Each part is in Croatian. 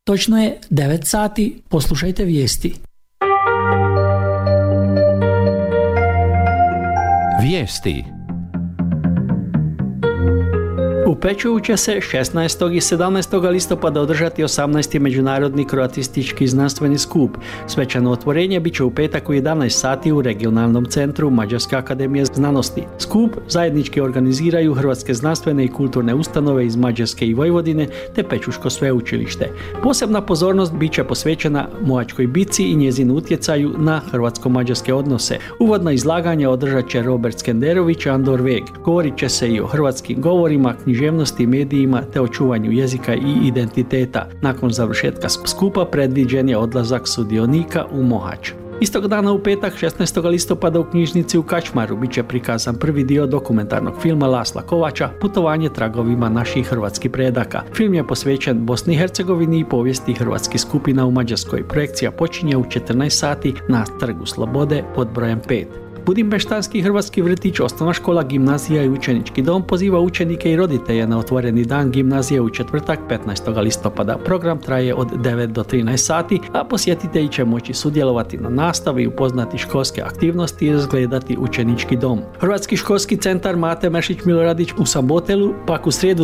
Točno je 9 sati, poslušajte vijesti. Vijesti. U Pečuvu će se 16. i 17. listopada održati 18. međunarodni kroatistički znanstveni skup. Svečano otvorenje bit će u petak u 11 sati u regionalnom centru Mađarske akademije znanosti. Skup zajednički organiziraju hrvatske znanstvene i kulturne ustanove iz Mađarske i Vojvodine te Pečuško sveučilište. Posebna pozornost bit će posvećena Mohačkoj bitci i njezinu utjecaju na hrvatsko-mađarske odnose. Uvodna izlaganja održat će Robert Skenderović i Andor Veg. Govorit će se i o hrvatskim govorima, književnosti, medijima te očuvanju jezika i identiteta. Nakon završetka skupa predviđen je odlazak sudionika u Mohač. Istog dana u petak 16. listopada u knjižnici u Kačmaru bit će prikazan prvi dio dokumentarnog filma Lasla Kovača Putovanje tragovima naših hrvatskih predaka. Film je posvećen Bosni i Hercegovini i povijesti hrvatskih skupina u Mađarskoj. Projekcija počinje u 14 sati na Trgu Slobode pod brojem 5. Budimpeštanski hrvatski vrtić, osnovna škola, gimnazija i učenički dom poziva učenike i roditelje na otvoreni dan gimnazije u četvrtak 15. listopada. Program traje od 9 do 13 sati, a posjetitelji će moći sudjelovati na nastavi, upoznati školske aktivnosti i razgledati učenički dom. Hrvatski školski centar Mate Mešić Miloradić u Sambotelu pak u srijedu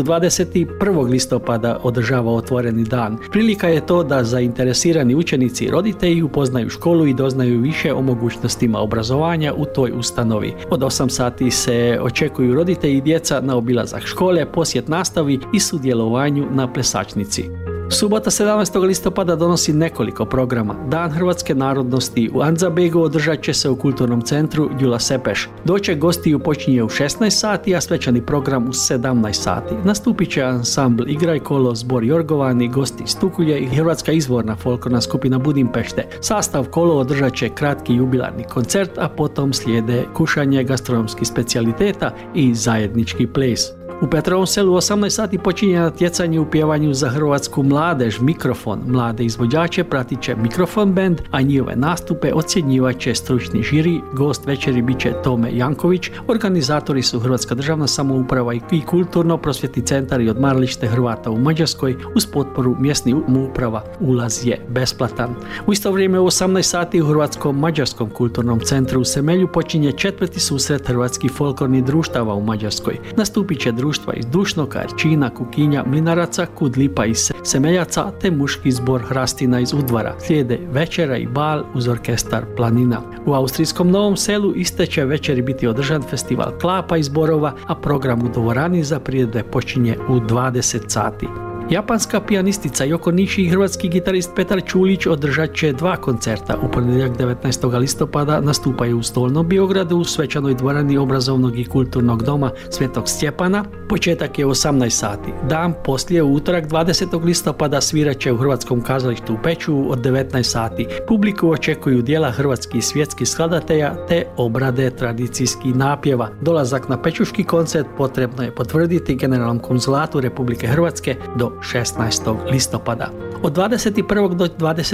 21. listopada održava otvoreni dan. Prilika je to da zainteresirani učenici i roditelji upoznaju školu i doznaju više o mogućnostima obrazovanja u toj ustanovi. Od 8 sati se očekuju roditelji i djeca na obilazak škole, posjet nastavi i sudjelovanju na plesačnici. Subota 17. listopada donosi nekoliko programa. Dan hrvatske narodnosti u Andzabegu održat će se u kulturnom centru Đula Sepeš. Doček gostiju počinje u 16 sati, a svečani program u 17 sati. Nastupit će ansambl Igraj kolo, zbor Jorgovani, gosti iz Tukulje i hrvatska izvorna folklorna skupina Budimpešte. Sastav kolo održat će kratki jubilarni koncert, a potom slijede kušanje gastronomskih specijaliteta i zajednički ples. U Petrovom selu 18 sati počinje natjecanje u pjevanju za hrvatsku mladež Mikrofon. Mlade izvođače pratit će Mikrofon band, a njihove nastupe ocjenjivat će stručni žiri. Gost večeri bit će Tome Janković. Organizatori su Hrvatska državna samouprava i kulturno-prosvjetni centar i odmaralište Hrvata u Mađarskoj uz potporu mjesnih uprava. Ulaz je besplatan. U isto vrijeme u 18 sati u Hrvatskom mađarskom kulturnom centru u Semelju počinje 4. susret hrvatskih folklornih društava u Mađarskoj. Nastupit će društva iz Dušnoka, Erčina, Kukinja, Mlinaraca, Kudlipa i Semeljaca te muški zbor Hrastina iz Udvara. Slijede večera i bal uz orkestar Planina. U austrijskom Novom Selu iste će večeri biti održan festival klapa i zborova, a program u dvorani za priredbe počinje u 20 sati. Japanska pijanistica Yoko Nishi i hrvatski gitarist Petar Čulić održat će 2 koncerta. U ponedjeljak 19. listopada nastupaju u Stolnom Biogradu u svečanoj dvorani obrazovnog i kulturnog doma Svetog Stjepana. Početak je u 18 sati. Dan poslije u utorak 20. listopada svirat će u Hrvatskom kazalištu u Pečuvu od 19 sati. Publiku očekuju dijela hrvatskih i svjetskih skladatelja te obrade tradicijskih napjeva. Dolazak na pečuški koncert potrebno je potvrditi Generalnom konzulatu Republike Hrvatske do 16. listopada. Od 21. do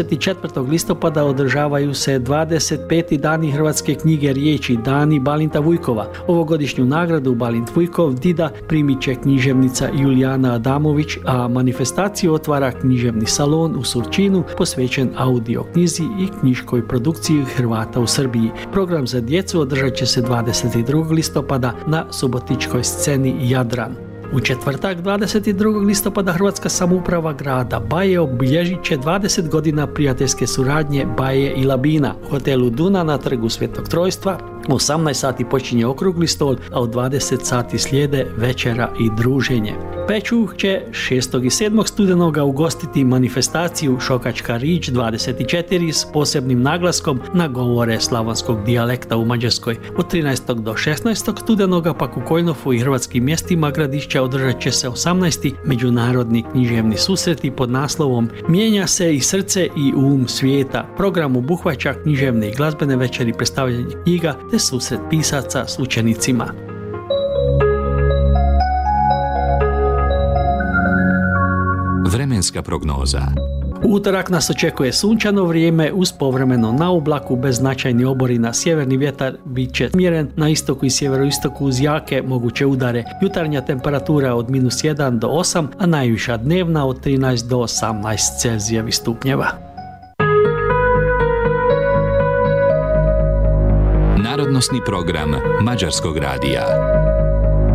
24. listopada održavaju se 25. dani hrvatske knjige riječi, dani Balinta Vujkova. Ovogodišnju nagradu Balint Vujkov Dida primit će književnica Julijana Adamović, a manifestaciju otvara književni salon u Surčinu posvećen audio knjizi i knjiškoj produkciji Hrvata u Srbiji. Program za djecu održat će se 22. listopada na subotičkoj sceni Jadran. U četvrtak 22. listopada Hrvatska samouprava grada Baje obilježit će 20 godina prijateljske suradnje Baje i Labina. U hotelu Duna na Trgu Svetog Trojstva u 18 sati počinje okrugli stol, a u 20 sati slijede večera i druženje. Pečuh će 6. i 7. studenoga ugostiti manifestaciju Šokačka rič 24 s posebnim naglaskom na govore slavonskog dijalekta u Mađarskoj. Od 13. do 16. studenoga pak u Kojnofu i hrvatskim mjestima gradišća održat će se 18. međunarodni književni susreti pod naslovom Mijenja se i srce i um svijeta. Program obuhvaća književne i glazbene večeri, predstavljanje knjiga te susret pisaca s učenicima. Vremenska prognoza. U utorak nas očekuje sunčano vrijeme uz povremeno na oblaku bez značajnih oborina. Sjeverni vjetar bit će smjeren na istoku i sjeveroistoku uz jake moguće udare. Jutarnja temperatura od -1 do 8, a najviša dnevna od 13 do 18 Celzijevih stupnjeva. Narodnosni program Mađarskog radija.